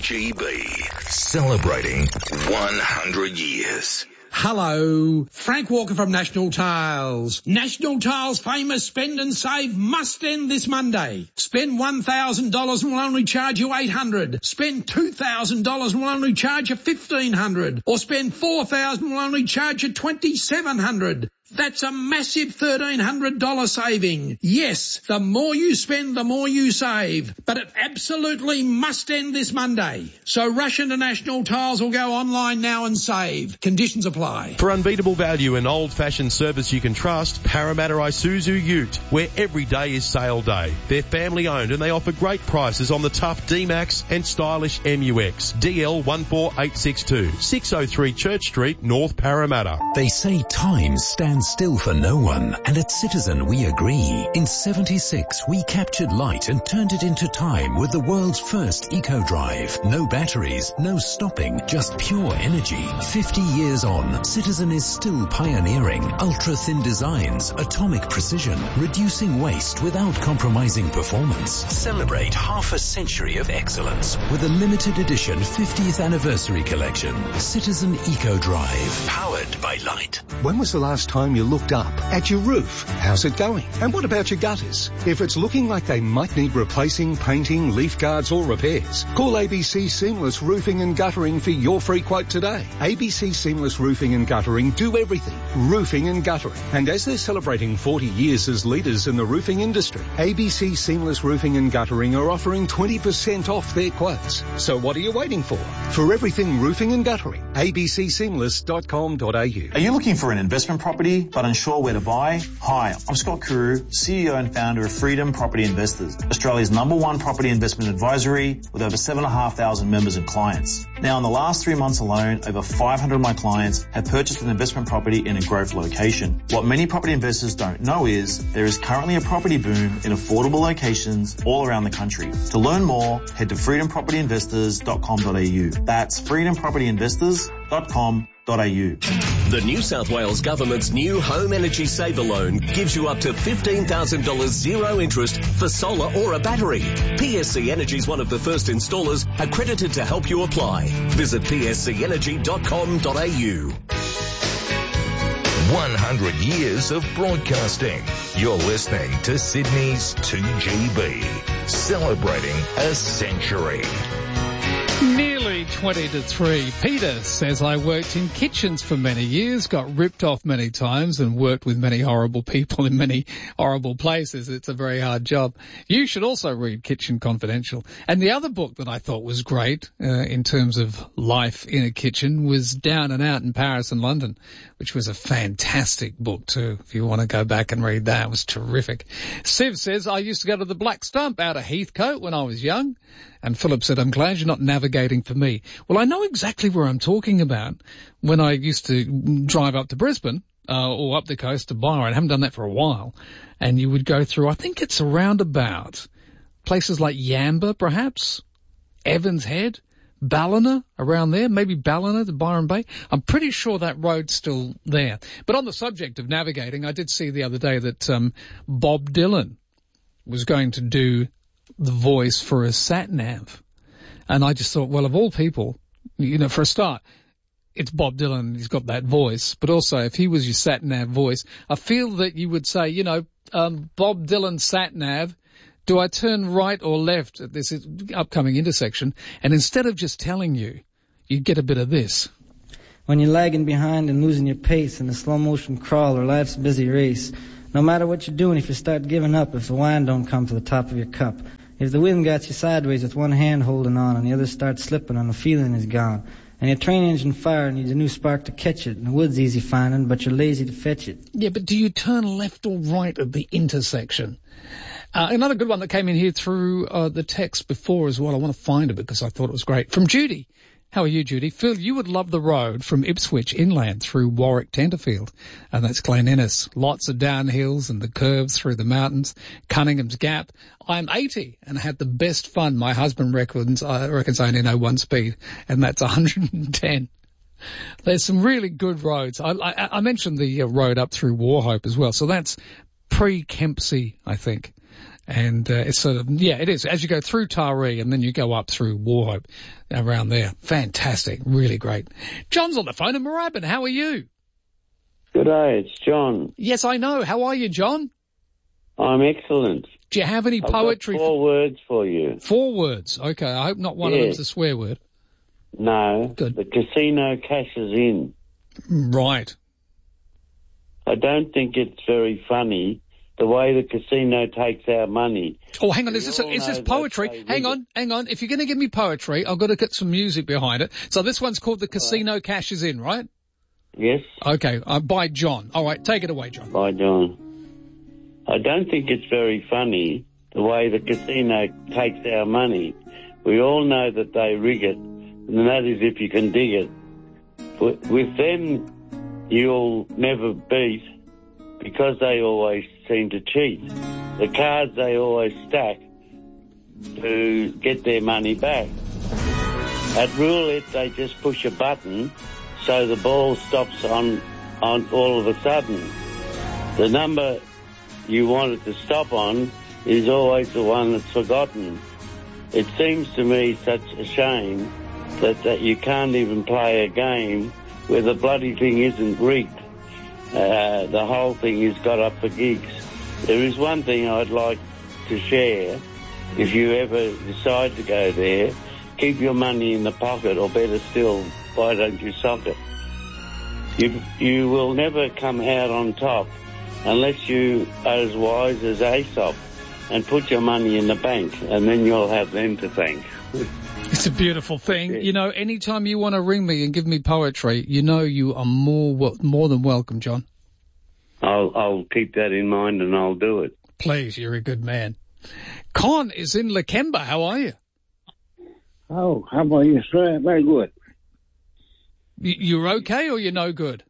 2GB, celebrating 100 years. Hello, Frank Walker from National Tiles. National Tiles' famous Spend and Save must end this Monday. Spend $1,000 and we'll only charge you $800. Spend $2,000 and we'll only charge you $1,500. Or spend $4,000 and we'll only charge you $2,700. That's a massive $1,300 saving. Yes, the more you spend, the more you save. But it absolutely must end this Monday. So rush into National Tiles or go online now and save. Conditions apply. For unbeatable value and old-fashioned service you can trust, Parramatta Isuzu Ute, where every day is sale day. They're family-owned and they offer great prices on the tough D-Max and stylish MUX. DL 14862, 603 Church Street, North Parramatta. They say time stands still for no one, and at Citizen we agree. In 76, we captured light and turned it into time with the world's first eco-drive. No batteries, no stopping, just pure energy. 50 years on, Citizen is still pioneering ultra-thin designs, atomic precision, reducing waste without compromising performance. Celebrate half a century of excellence with a limited edition 50th anniversary collection. Citizen Eco-Drive, powered by light. When was the last time you looked up at your roof? How's it going? And what about your gutters? If it's looking like they might need replacing, painting, leaf guards or repairs, call ABC Seamless Roofing and Guttering for your free quote today. ABC Seamless Roofing and Guttering do everything. Roofing and guttering. And as they're celebrating 40 years as leaders in the roofing industry, ABC Seamless Roofing and Guttering are offering 20% off their quotes. So what are you waiting for? For everything roofing and guttering, abcseamless.com.au. Are you looking for an investment property but unsure where to buy? Hi, I'm Scott Kuru, CEO and founder of Freedom Property Investors, Australia's #1 property investment advisory with over 7,500 members and clients. Now, in the last 3 months alone, over 500 of my clients have purchased an investment property in a growth location. What many property investors don't know is there is currently a property boom in affordable locations all around the country. To learn more, head to freedompropertyinvestors.com.au. That's freedompropertyinvestors.com.au. The New South Wales Government's new Home Energy Saver Loan gives you up to $15,000 zero interest for solar or a battery. PSC Energy is one of the first installers accredited to help you apply. Visit pscenergy.com.au. 100 years of broadcasting. You're listening to Sydney's 2GB, celebrating a century. Nearly 20 to 3. Peter says, I worked in kitchens for many years, got ripped off many times and worked with many horrible people in many horrible places. It's a very hard job. You should also read Kitchen Confidential. And the other book that I thought was great in terms of life in a kitchen was Down and Out in Paris and London, which was a fantastic book too. If you want to go back and read that, it was terrific. Siv says, I used to go to the Black Stump out of Heathcote when I was young. And Philip said, I'm glad you're not navigating for me. Well, I know exactly where I'm talking about when I used to drive up to Brisbane or up the coast to Byron. I haven't done that for a while. And you would go through, I think it's around about places like Yamba, perhaps, Evans Head, Ballina, around there, maybe Ballina to Byron Bay. I'm pretty sure that road's still there. But on the subject of navigating, I did see the other day that Bob Dylan was going to do the voice for a sat-nav. And I just thought, well, of all people, you know, for a start, it's Bob Dylan, he's got that voice. But also, if he was your sat-nav voice, I feel that you would say, you know, Bob Dylan sat-nav, do I turn right or left at this upcoming intersection? And instead of just telling you, you get a bit of this. When you're lagging behind and losing your pace in a slow-motion crawl or life's busy race, no matter what you're doing, if you start giving up, if the wine don't come to the top of your cup, if the wind got you sideways with one hand holding on and the other starts slipping and the feeling is gone, and your train engine fire needs a new spark to catch it, and the wood's easy finding, but you're lazy to fetch it. Yeah, but do you turn left or right at the intersection? Another good one that came in here through the text before as well. I want to find it because I thought it was great. From Judy. How are you, Judy? Phil, you would love the road from Ipswich inland through Warwick Tenterfield. And that's Glen Innes. Lots of downhills and the curves through the mountains. Cunningham's Gap. I'm 80 and had the best fun. My husband reckons I only know one speed, and that's 110. There's some really good roads. I mentioned the road up through Warhope as well. So that's pre-Kempsey, I think. And it's sort of, it is. As you go through Taree and then you go up through Wauchope around there. Fantastic. Really great. John's on the phone in Moorabbin. How are you? Good day, it's John. Yes, I know. How are you, John? I'm excellent. Do you have any poetry? I've got 4 words for you. 4 words. Okay, I hope not one of them's a swear word. No. Good. The casino cashes in. Right. I don't think it's very funny the way the casino takes our money. Oh, hang on. Is this poetry? Hang on. If you're going to give me poetry, I've got to get some music behind it. So this one's called The Casino Cashes In, right? Yes. Okay. By John. All right. Take it away, John. By John. I don't think it's very funny the way the casino takes our money. We all know that they rig it, and that is if you can dig it. With them, you'll never beat because they always seem to cheat. The cards they always stack to get their money back. At roulette, they just push a button so the ball stops on all of a sudden. The number you want it to stop on is always the one that's forgotten. It seems to me such a shame that you can't even play a game where the bloody thing isn't rigged. The whole thing is got up for gigs. There is one thing I'd like to share. If you ever decide to go there, keep your money in the pocket, or better still, why don't you sock it? You will never come out on top unless you are as wise as Aesop and put your money in the bank, and then you'll have them to thank. It's a beautiful thing. You know, anytime you want to ring me and give me poetry, you know you are more than welcome, John. I'll keep that in mind and I'll do it. Please, you're a good man. Con is in Lakemba. How are you? Oh, how about you, sir? Very good. You're okay or you're no good?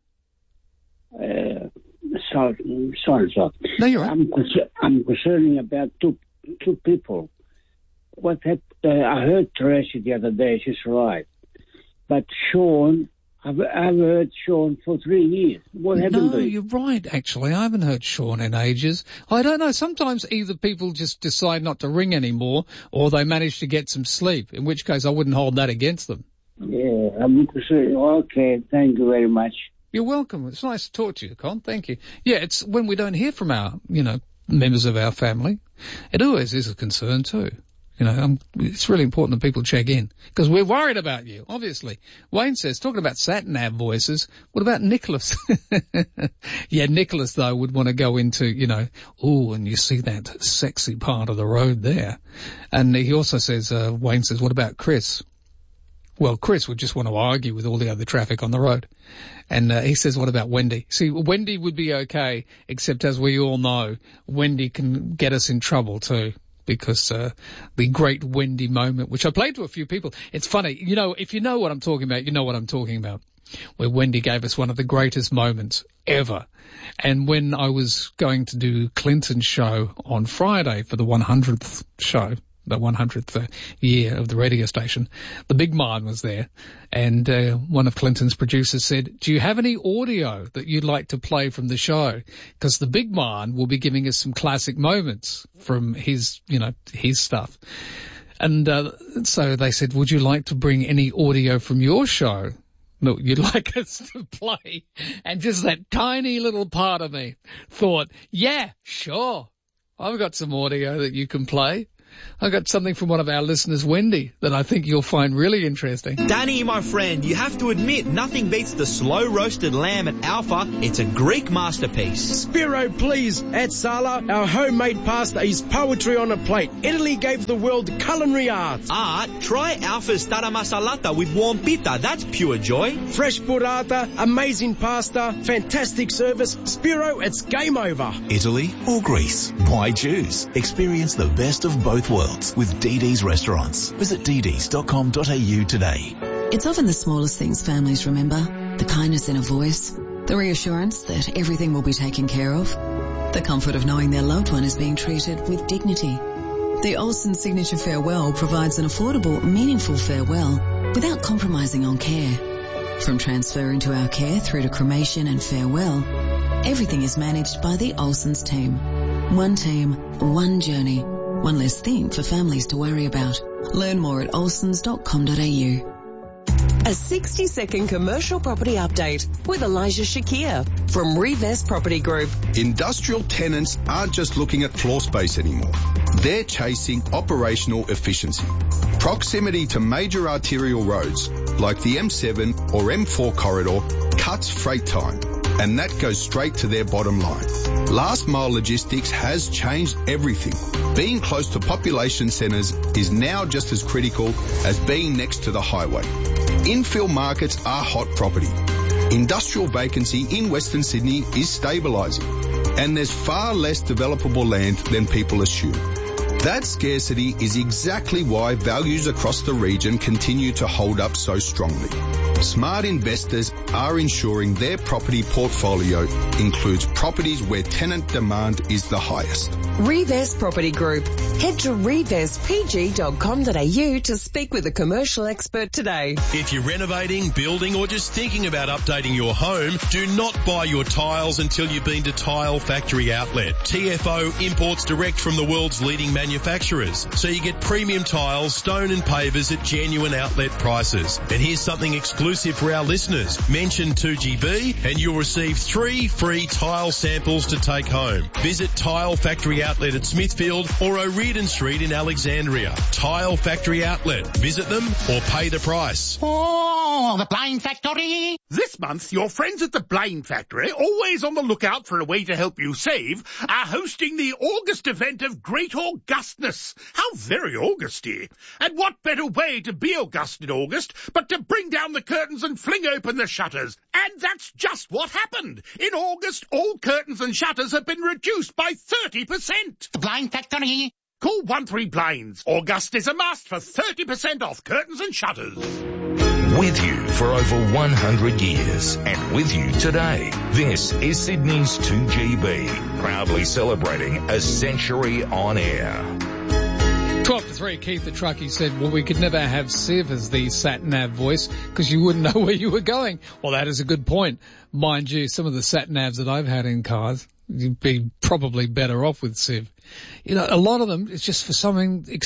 Sorry, sir. No, you're right. I'm concerning about two people. What happened? I heard Tracy the other day. She's right, but Sean, I've heard Sean for 3 years. What happened to him? You're right. Actually, I haven't heard Sean in ages. I don't know. Sometimes either people just decide not to ring anymore, or they manage to get some sleep. In which case, I wouldn't hold that against them. Yeah, I'm concerned. Okay, thank you very much. You're welcome. It's nice to talk to you, Con. Thank you. Yeah, it's when we don't hear from our, members of our family. It always is a concern too. It's really important that people check in because we're worried about you, obviously. Wayne says, talking about sat-nav voices, what about Nicholas? Yeah, Nicholas, though, would want to go into, and you see that sexy part of the road there. And he also says, Wayne says, what about Chris? Well, Chris would just want to argue with all the other traffic on the road. And he says, what about Wendy? See, Wendy would be okay, except as we all know, Wendy can get us in trouble too. Because the great Wendy moment, which I played to a few people, it's funny. If you know what I'm talking about, you know what I'm talking about. Where Wendy gave us one of the greatest moments ever. And when I was going to do Clinton's show on Friday for the 100th show, the 100th year of the radio station, the big man was there. And one of Clinton's producers said, do you have any audio that you'd like to play from the show? Because the big man will be giving us some classic moments from his stuff. And so they said, would you like to bring any audio from your show that you'd like us to play? And just that tiny little part of me thought, yeah, sure. I've got some audio that you can play. I got something from one of our listeners, Wendy, that I think you'll find really interesting. Danny, my friend, you have to admit, nothing beats the slow roasted lamb at Alpha. It's a Greek masterpiece. Spiro, please. At Sala, our homemade pasta is poetry on a plate. Italy gave the world culinary arts. Art? Try Alpha's tara masalata with warm pita. That's pure joy. Fresh burrata, amazing pasta, fantastic service. Spiro, it's game over. Italy or Greece? Why choose? Experience the best of both worlds with DD's Restaurants. Visit dds.com.au today. It's often the smallest things families remember. The kindness in a voice, the reassurance that everything will be taken care of, the comfort of knowing their loved one is being treated with dignity. The Olsen Signature Farewell provides an affordable, meaningful farewell without compromising on care. From transferring to our care through to cremation and farewell, everything is managed by the Olsen's team. One team, one journey, one less thing for families to worry about. Learn more at olsons.com.au. A 60-second commercial property update with Elijah Shakir from Revest Property Group. Industrial tenants aren't just looking at floor space anymore. They're chasing operational efficiency. Proximity to major arterial roads like the M7 or M4 corridor cuts freight time, and that goes straight to their bottom line. Last mile logistics has changed everything. Being close to population centres is now just as critical as being next to the highway. Infill markets are hot property. Industrial vacancy in Western Sydney is stabilising, and there's far less developable land than people assume. That scarcity is exactly why values across the region continue to hold up so strongly. Smart investors are ensuring their property portfolio includes properties where tenant demand is the highest. Revest Property Group. Head to revestpg.com.au to speak with a commercial expert today. If you're renovating, building or just thinking about updating your home, do not buy your tiles until you've been to Tile Factory Outlet. TFO imports direct from the world's leading manufacturers, so you get premium tiles, stone and pavers at genuine outlet prices. And here's something exclusive for our listeners. Mention 2GB and you'll receive 3 free tile samples to take home. Visit Tile Factory Outlet at Smithfield or O'Riordan Street in Alexandria. Tile Factory Outlet. Visit them or pay the price. Oh, the Blind Factory. This month, your friends at the Blind Factory, always on the lookout for a way to help you save, are hosting the August event of Great Augustness. How very Augusty. And what better way to be August in August but to bring down the curtains and fling open the shutters. And that's just what happened. In August, all curtains and shutters have been reduced by 30%. The Blind Factory. Call 13 Blinds. August is a must for 30% off curtains and shutters. With you for over 100 years and with you today. This is Sydney's 2GB, proudly celebrating a century on air. 12 to 3, Keith the truckie said, well, we could never have Siv as the sat-nav voice because you wouldn't know where you were going. Well, that is a good point. Mind you, some of the sat-navs that I've had in cars, you'd be probably better off with Siv. You know, a lot of them, it's just for some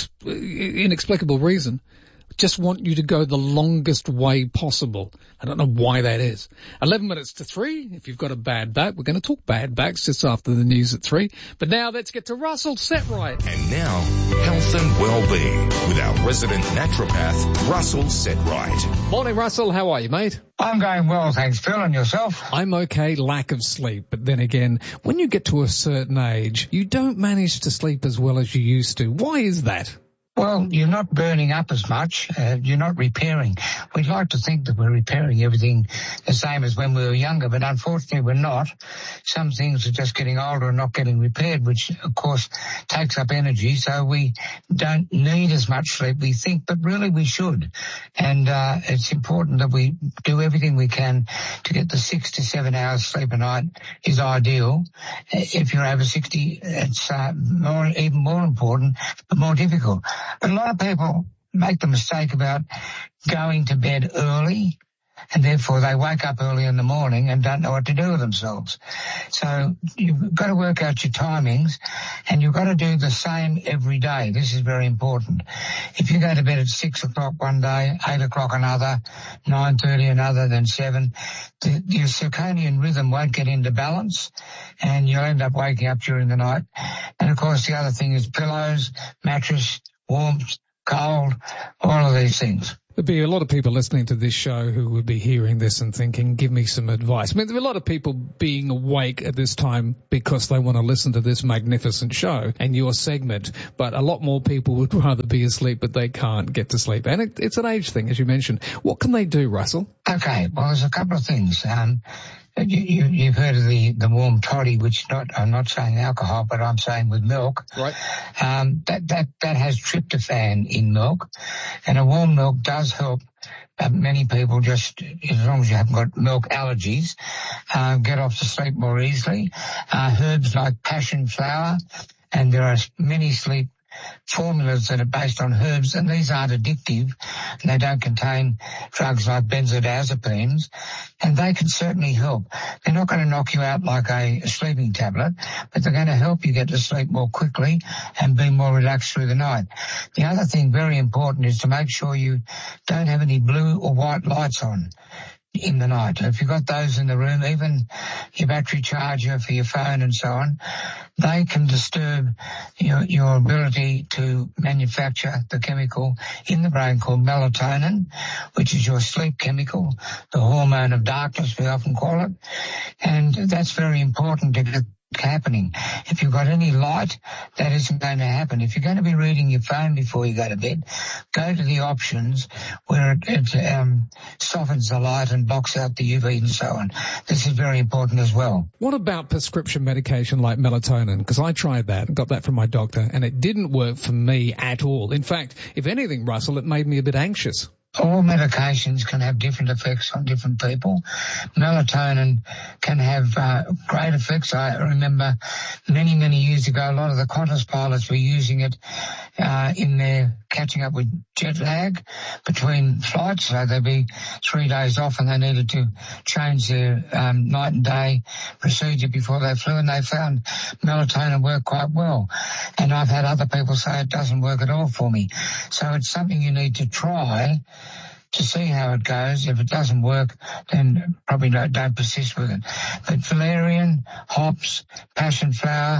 inexplicable reason, just want you to go the longest way possible. I don't know why that is. 11 minutes to 3. If you've got a bad back, we're going to talk bad backs just after the news at 3. But now let's get to Russell Setright. And now, health and well-being with our resident naturopath, Russell Setright. Morning, Russell. How are you, mate? I'm going well, thanks, Phil. And yourself? I'm okay. Lack of sleep. But then again, when you get to a certain age, you don't manage to sleep as well as you used to. Why is that? Well, you're not burning up as much. You're not repairing. We'd like to think that we're repairing everything the same as when we were younger, but unfortunately we're not. Some things are just getting older and not getting repaired, which of course takes up energy. So we don't need as much sleep we think, but really we should. And it's important that we do everything we can to get the 6 to 7 hours sleep a night is ideal. If you're over 60, it's even more important, but more difficult. A lot of people make the mistake about going to bed early, and therefore they wake up early in the morning and don't know what to do with themselves. So you've got to work out your timings, and you've got to do the same every day. This is very important. If you go to bed at 6 o'clock one day, 8 o'clock another, 9:30 another, then 7, your circadian rhythm won't get into balance, and you'll end up waking up during the night. And of course the other thing is pillows, mattress, warmth, cold, all of these things. There'd be a lot of people listening to this show who would be hearing this and thinking, give me some advice. I mean, there are a lot of people being awake at this time because they want to listen to this magnificent show and your segment, but a lot more people would rather be asleep, but they can't get to sleep. And it's an age thing, as you mentioned. What can they do, Russell? Okay, well, there's a couple of things. You've heard of the warm toddy, which I'm not saying alcohol, but I'm saying with milk. Right. That has tryptophan in milk, and a warm milk does help many people, just as long as you haven't got milk allergies, get off to sleep more easily. Herbs like passion flower, and there are many sleep formulas that are based on herbs, and these aren't addictive, and they don't contain drugs like benzodiazepines, and they can certainly help. They're not going to knock you out like a sleeping tablet, but they're going to help you get to sleep more quickly and be more relaxed through the night. The other thing very important is to make sure you don't have any blue or white lights on in the night. If you've got those in the room, even your battery charger for your phone and so on, they can disturb your ability to manufacture the chemical in the brain called melatonin, which is your sleep chemical, the hormone of darkness, we often call it. And that's very important to get happening. If you've got any light, that isn't going to happen. If you're going to be reading your phone before you go to bed, go to the options where it softens the light and blocks out the UV and so on. This is very important as well. What about prescription medication like melatonin? Because I tried that and got that from my doctor, and it didn't work for me at all. In fact, if anything, Russell, it made me a bit anxious. All medications can have different effects on different people. Melatonin can have great effects. I remember many, many years ago, a lot of the Qantas pilots were using it in their catching up with jet lag between flights. So they'd be 3 days off and they needed to change their night and day procedure before they flew, and they found melatonin worked quite well. And I've had other people say it doesn't work at all for me. So it's something you need to try to see how it goes. If it doesn't work, then probably don't persist with it. But valerian, hops, passion flower,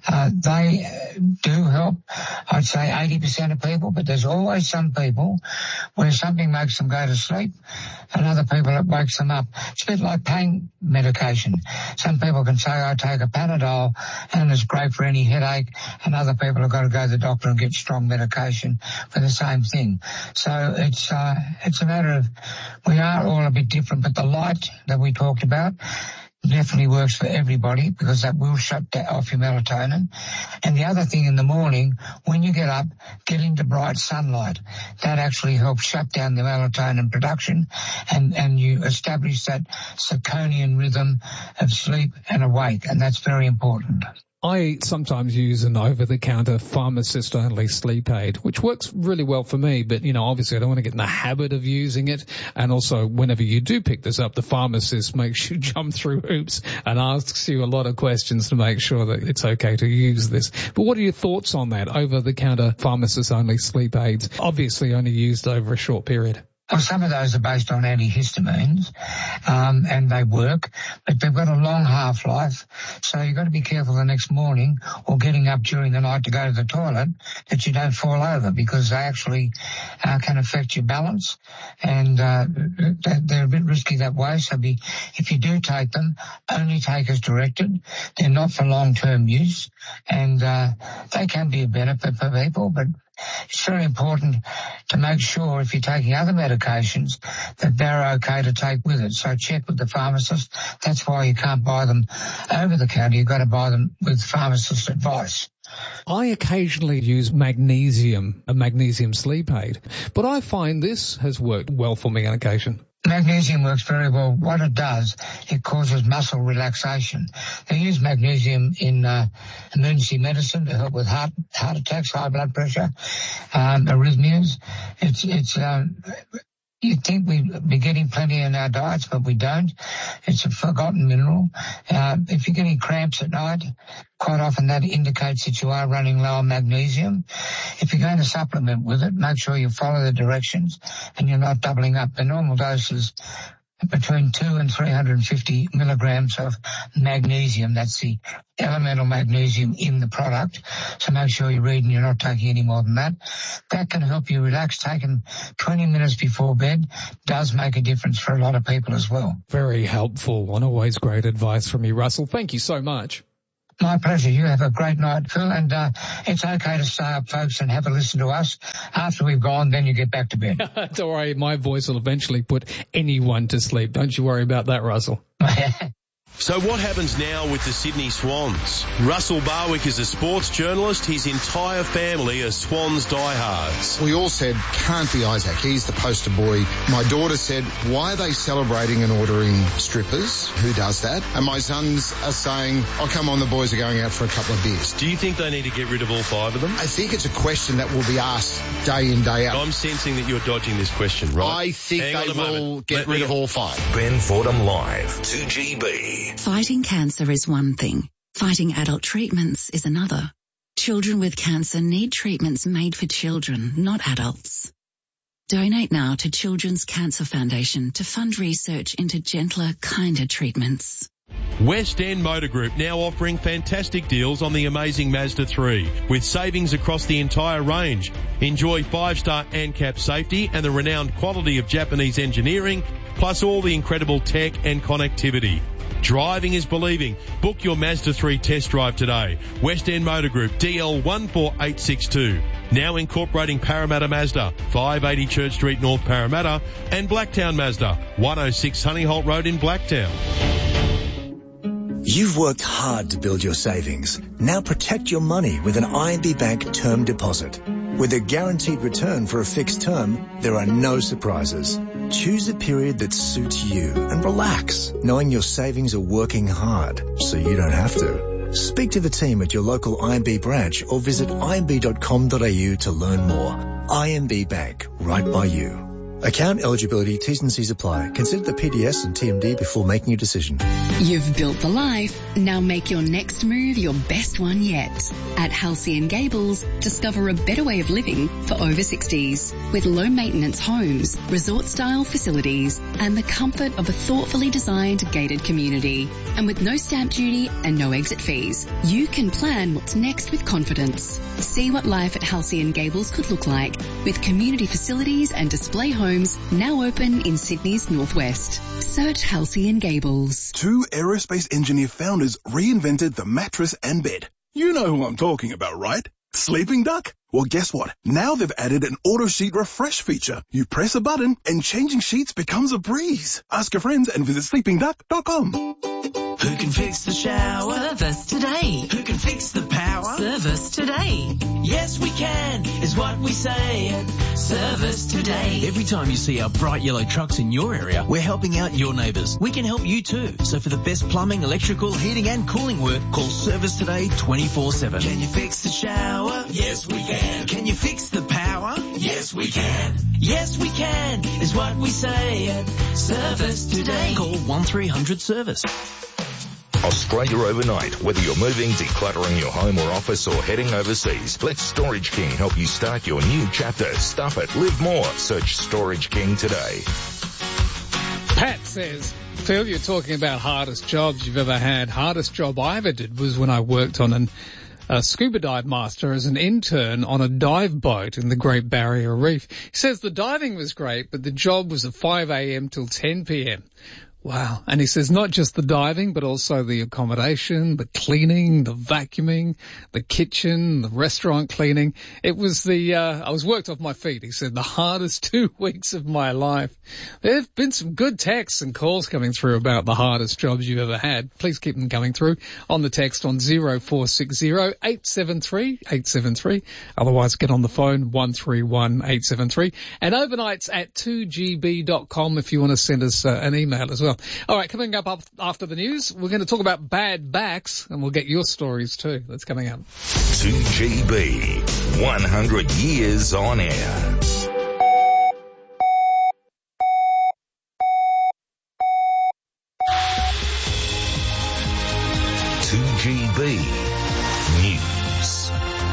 they do help, I'd say 80% of people, but there's always some people where something makes them go to sleep and other people it wakes them up. It's a bit like pain medication. Some people can say, I take a Panadol and it's great for any headache, and other people have got to go to the doctor and get strong medication for the same thing. So it's a matter of, we are all a bit different, but the light that we talked about definitely works for everybody because that will shut off your melatonin. And the other thing in the morning, when you get up, get into bright sunlight. That actually helps shut down the melatonin production and you establish that circadian rhythm of sleep and awake, and that's very important. I sometimes use an over-the-counter pharmacist-only sleep aid, which works really well for me, but, obviously I don't want to get in the habit of using it. And also, whenever you do pick this up, the pharmacist makes you jump through hoops and asks you a lot of questions to make sure that it's okay to use this. But what are your thoughts on that, over-the-counter pharmacist-only sleep aids, obviously only used over a short period? Well, some of those are based on antihistamines, and they work, but they've got a long half-life, so you've got to be careful the next morning or getting up during the night to go to the toilet that you don't fall over, because they actually can affect your balance, and they're a bit risky that way. So if you do take them, only take as directed. They're not for long-term use, and they can be a benefit for people, but it's very important to make sure if you're taking other medications that they're okay to take with it. So check with the pharmacist. That's why you can't buy them over the counter. You've got to buy them with pharmacist advice. I occasionally use magnesium, a magnesium sleep aid, but I find this has worked well for me on occasion. Magnesium works very well. What it does, it causes muscle relaxation. They use magnesium in emergency medicine to help with heart attacks, high blood pressure, arrhythmias. You'd think we'd be getting plenty in our diets, but we don't. It's a forgotten mineral. If you're getting cramps at night, quite often that indicates that you are running low on magnesium. If you're going to supplement with it, make sure you follow the directions and you're not doubling up. The normal dose is between 2 and 350 milligrams of magnesium. That's the elemental magnesium in the product. So make sure you're reading, you're not taking any more than that. That can help you relax. Taken 20 minutes before bed does make a difference for a lot of people as well. Very helpful and always great advice from you, Russell. Thank you so much. My pleasure. You have a great night, Phil, and it's okay to stay up, folks, and have a listen to us. After we've gone, then you get back to bed. Don't worry, my voice will eventually put anyone to sleep. Don't you worry about that, Russell. So what happens now with the Sydney Swans? Russell Barwick is a sports journalist. His entire family are Swans diehards. We all said, can't be Isaac. He's the poster boy. My daughter said, why are they celebrating and ordering strippers? Who does that? And my sons are saying, oh, come on, the boys are going out for a couple of beers. Do you think they need to get rid of all 5 of them? I think it's a question that will be asked day in, day out. I'm sensing that you're dodging this question, right? I think they will get rid of all 5. Ben Fordham Live, 2GB. Fighting cancer is one thing. Fighting adult treatments is another. Children with cancer need treatments made for children, not adults. Donate now to Children's Cancer Foundation to fund research into gentler, kinder treatments. West End Motor Group now offering fantastic deals on the amazing Mazda 3 with savings across the entire range. Enjoy 5-star ANCAP safety and the renowned quality of Japanese engineering, plus all the incredible tech and connectivity. Driving is believing. Book your Mazda 3 test drive today. West End Motor Group, DL 14862. Now incorporating Parramatta Mazda, 580 Church Street, North Parramatta, and Blacktown Mazda, 106 Honeyholt Road in Blacktown. You've worked hard to build your savings. Now protect your money with an IMB Bank term deposit. With a guaranteed return for a fixed term, there are no surprises. Choose a period that suits you and relax, knowing your savings are working hard, so you don't have to. Speak to the team at your local IMB branch or visit imb.com.au to learn more. IMB Bank, right by you. Account eligibility, T's and C's apply. Consider the PDS and TMD before making a decision. You've built the life. Now make your next move your best one yet. At Halcyon Gables, discover a better way of living for over 60s. With low maintenance homes, resort style facilities, and the comfort of a thoughtfully designed gated community. And with no stamp duty and no exit fees, you can plan what's next with confidence. See what life at Halcyon Gables could look like with community facilities and display homes now open in Sydney's northwest. Search Halcyon Gables. 2 aerospace engineer founders reinvented the mattress and bed. You know who I'm talking about, right? Sleeping Duck? Well, guess what? Now they've added an auto sheet refresh feature. You press a button and changing sheets becomes a breeze. Ask your friends and visit sleepingduck.com. Who can fix the shower? Service today. Who can fix the power? Service today. Yes, we can, is what we say at Service Today. Every time you see our bright yellow trucks in your area, we're helping out your neighbours. We can help you too. So for the best plumbing, electrical, heating and cooling work, call Service Today 24/7. Can you fix the shower? Yes, we can. Can you fix the power? Yes, we can. Yes, we can, is what we say at Service Today. Call 1300-SERVICE. Australia overnight. Whether you're moving, decluttering your home or office, or heading overseas, let Storage King help you start your new chapter. Stuff it. Live more. Search Storage King today. Pat says, Phil, you're talking about hardest jobs you've ever had. Hardest job I ever did was when I worked on a scuba dive master as an intern on a dive boat in the Great Barrier Reef. He says the diving was great, but the job was at 5 a.m. till 10 p.m. Wow. And he says not just the diving, but also the accommodation, the cleaning, the vacuuming, the kitchen, the restaurant cleaning. It was I was worked off my feet. He said the hardest 2 weeks of my life. There have been some good texts and calls coming through about the hardest jobs you've ever had. Please keep them coming through on the text on 0460 873 873. Otherwise get on the phone 131 873. And overnights at 2gb.com if you want to send us an email as well. All right, coming up after the news, we're going to talk about bad backs, and we'll get your stories too. That's coming up. 2GB, 100 years on air. News.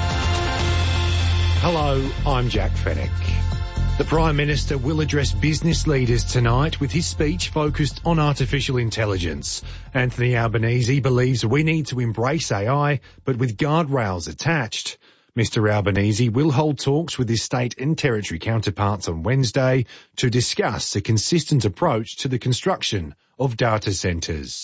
Hello, I'm Jack Fennick. The Prime Minister will address business leaders tonight with his speech focused on artificial intelligence. Anthony Albanese believes we need to embrace AI, but with guardrails attached. Mr Albanese will hold talks with his state and territory counterparts on Wednesday to discuss a consistent approach to the construction of data centres.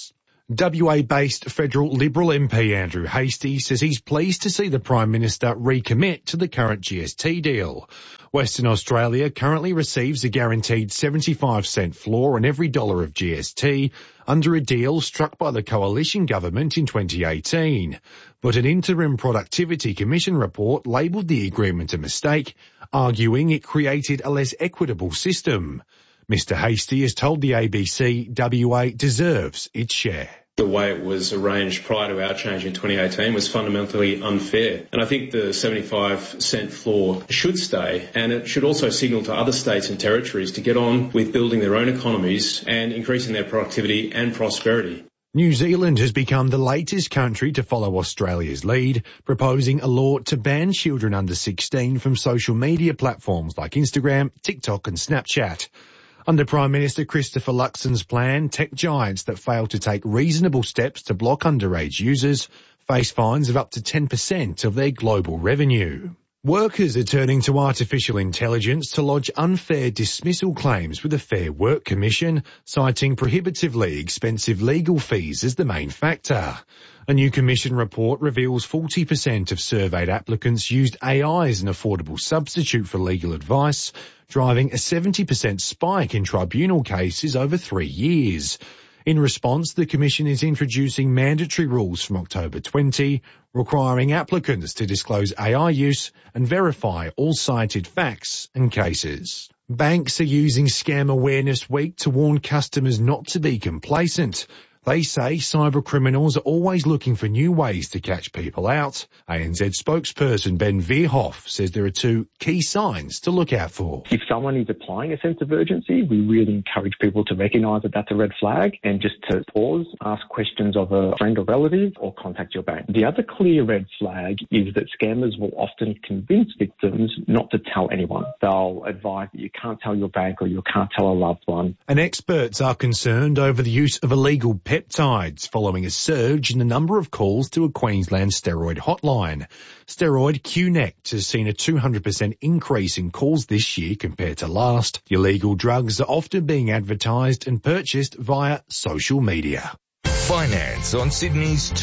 WA-based federal Liberal MP Andrew Hastie says he's pleased to see the Prime Minister recommit to the current GST deal. Western Australia currently receives a guaranteed 75-cent floor on every dollar of GST under a deal struck by the coalition government in 2018. But an interim Productivity Commission report labelled the agreement a mistake, arguing it created a less equitable system. Mr Hastie has told the ABC WA deserves its share. The way it was arranged prior to our change in 2018 was fundamentally unfair. And I think the 75-cent floor should stay, and it should also signal to other states and territories to get on with building their own economies and increasing their productivity and prosperity. New Zealand has become the latest country to follow Australia's lead, proposing a law to ban children under 16 from social media platforms like Instagram, TikTok and Snapchat. Under Prime Minister Christopher Luxon's plan, tech giants that fail to take reasonable steps to block underage users face fines of up to 10% of their global revenue. Workers are turning to artificial intelligence to lodge unfair dismissal claims with the Fair Work Commission, citing prohibitively expensive legal fees as the main factor. A new commission report reveals 40% of surveyed applicants used AI as an affordable substitute for legal advice, driving a 70% spike in tribunal cases over 3 years. In response, the Commission is introducing mandatory rules from October 20, requiring applicants to disclose AI use and verify all cited facts and cases. Banks are using Scam Awareness Week to warn customers not to be complacent. They say cyber criminals are always looking for new ways to catch people out. ANZ spokesperson Ben Veerhoff says there are two key signs to look out for. If someone is applying a sense of urgency, we really encourage people to recognise that that's a red flag and just to pause, ask questions of a friend or relative, or contact your bank. The other clear red flag is that scammers will often convince victims not to tell anyone. They'll advise that you can't tell your bank or you can't tell a loved one. And experts are concerned over the use of illegal peptides following a surge in the number of calls to a Queensland steroid hotline. Steroid QNect has seen a 200% increase in calls this year compared to last. The illegal drugs are often being advertised and purchased via social media. Finance on Sydney's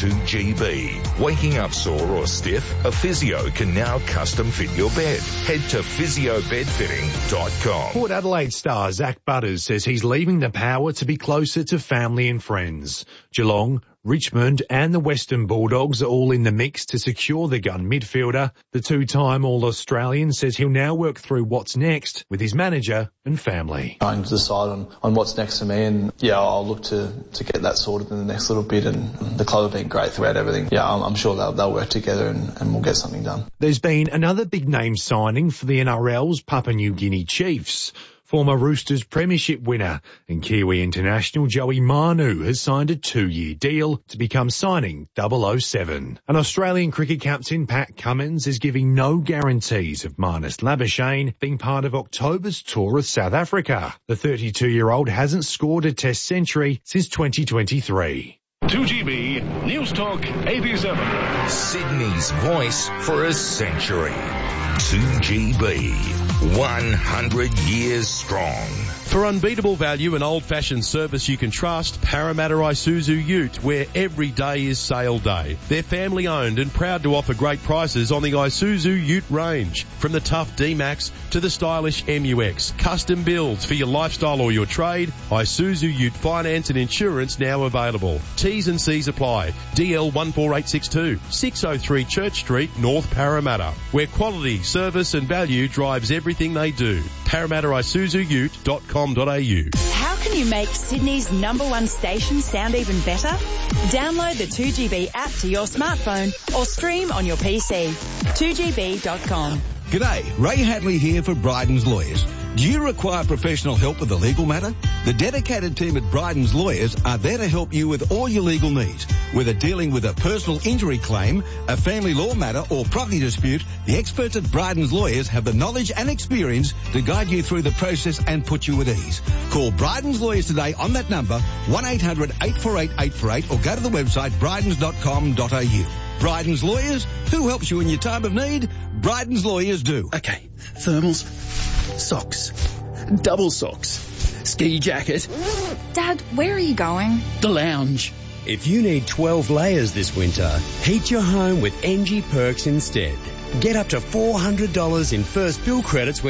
2GB. Waking up sore or stiff? A physio can now custom fit your bed. Head to physiobedfitting.com. Port Adelaide star Zach Butters says he's leaving the Power to be closer to family and friends. Geelong, Richmond and the Western Bulldogs are all in the mix to secure the gun midfielder. The two-time All-Australian says he'll now work through what's next with his manager and family. Trying to decide on what's next for me, and I'll look to get that sorted in the next little bit, and the club have been great throughout everything. I'm sure they'll work together and we'll get something done. There's been another big name signing for the NRL's Papua New Guinea Chiefs. Former Roosters premiership winner and Kiwi international Joey Manu has signed a 2-year deal to become signing 007. An Australian cricket captain, Pat Cummins, is giving no guarantees of Marnus Labuschagne being part of October's tour of South Africa. The 32-year-old hasn't scored a test century since 2023. 2GB News Talk 87. Sydney's voice for a century. 2GB. 100 years strong. For unbeatable value and old-fashioned service you can trust, Parramatta Isuzu Ute, where every day is sale day. They're family-owned and proud to offer great prices on the Isuzu Ute range. From the tough D-Max to the stylish MUX. Custom builds for your lifestyle or your trade. Isuzu Ute finance and insurance now available. T's and C's apply. DL 14862, 603 Church Street, North Parramatta, where quality, service and value drives everything they do. ParramattaIsuzuUte.com. How can you make Sydney's #1 station sound even better? Download the 2GB app to your smartphone or stream on your PC. 2GB.com. G'day, Ray Hadley here for Bryden's Lawyers. Do you require professional help with a legal matter? The dedicated team at Bryden's Lawyers are there to help you with all your legal needs. Whether dealing with a personal injury claim, a family law matter or property dispute, the experts at Bryden's Lawyers have the knowledge and experience to guide you through the process and put you at ease. Call Bryden's Lawyers today on that number, 1-800-848-848, or go to the website brydens.com.au. Bryden's Lawyers, who helps you in your time of need? Bryden's Lawyers do. Okay, thermals, socks, double socks, ski jacket. Dad, where are you going? The lounge. If you need 12 layers this winter, heat your home with NG Perks instead. Get up to $400 in first bill credits when